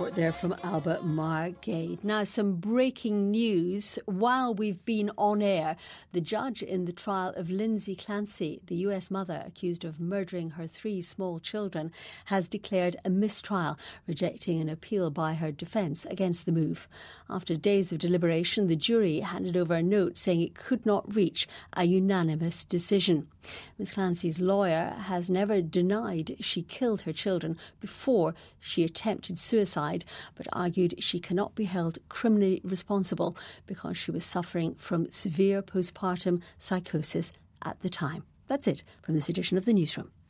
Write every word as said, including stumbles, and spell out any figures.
report there from Alba Margade. Now, some breaking news. While we've been on air, the judge in the trial of Lindsay Clancy, the U S mother accused of murdering her three small children, has declared a mistrial, rejecting an appeal by her defence against the move. After days of deliberation, the jury handed over a note saying it could not reach a unanimous decision. Miss Clancy's lawyer has never denied she killed her children before she attempted suicide, but argued she cannot be held criminally responsible because she was suffering from severe postpartum psychosis at the time. That's it from this edition of the Newsroom.